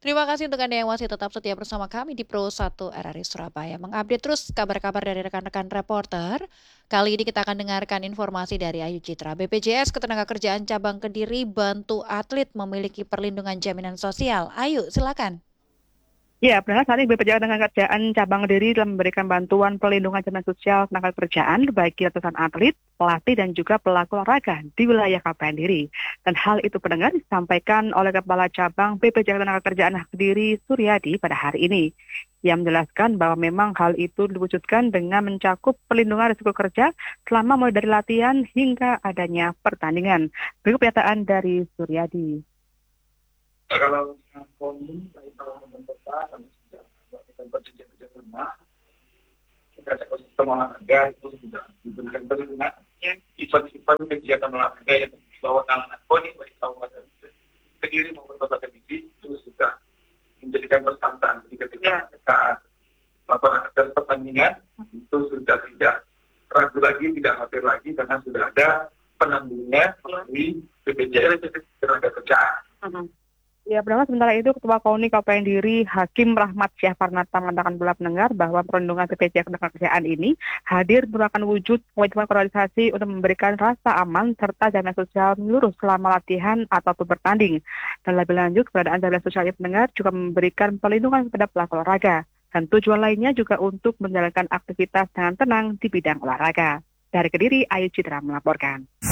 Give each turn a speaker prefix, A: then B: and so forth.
A: Terima kasih untuk Anda yang masih tetap setia bersama kami di Pro 1 RRI Surabaya. Mengupdate terus kabar-kabar dari rekan-rekan reporter. Kali ini kita akan dengarkan informasi dari Ayu Citra. BPJS Ketenagakerjaan Cabang Kediri bantu atlet memiliki perlindungan jaminan sosial. Ayu, silakan.
B: Ya, benar saat ini BPJS Ketenagakerjaan Cabang Kediri telah memberikan bantuan perlindungan jaminan sosial tenaga kerjaan bagi ratusan atlet, pelatih, dan juga pelaku olahraga di wilayah Kabupaten Kediri. Dan hal itu pendengar disampaikan oleh Kepala Cabang BPJS Ketenagakerjaan Kediri Suryadi pada hari ini. Ia menjelaskan bahwa memang hal itu diwujudkan dengan mencakup perlindungan risiko kerja selama mulai dari latihan hingga adanya pertandingan. Berikut pernyataan dari Suryadi.
C: Kalau kondisi kalau pemerintah kami sudah melakukan perjanjian rumah, kita ekosistem olahraga itu sudah diberikan perlindungan. Event-event kegiatan olahraga yang dibawa tangan KONI baik kabupaten Kediri maupun kota Kediri itu sudah menjadikan persangkaan. Jadi ketika saat melakukan pertandingan itu sudah tidak ragu lagi, tidak khawatir lagi karena sudah ada penanggulangan melalui BPJS Ketenagakerjaan.
B: Ya, benar. Sementara itu, Ketua KONI Kabupaten Kediri, Hakim Rahmat Syahparnata mengatakan pula pendengar bahwa perlindungan BPJS Ketenagakerjaan ini hadir merupakan wujud komitmen organisasi untuk memberikan rasa aman serta jaminan sosial menyeluruh selama latihan ataupun bertanding. Dan lebih lanjut, keberadaan jaminan sosial ini pendengar juga memberikan perlindungan kepada pelaku olahraga. Dan tujuan lainnya juga untuk menjalankan aktivitas dengan tenang di bidang olahraga. Dari Kediri, Ayu Citra melaporkan.